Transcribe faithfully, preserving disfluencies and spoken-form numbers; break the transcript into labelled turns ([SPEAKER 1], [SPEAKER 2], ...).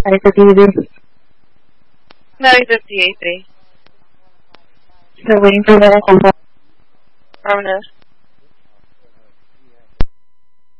[SPEAKER 1] Alexa T V.
[SPEAKER 2] nine fifty-eight three.
[SPEAKER 1] Still waiting for the confirm.
[SPEAKER 2] Affirmative.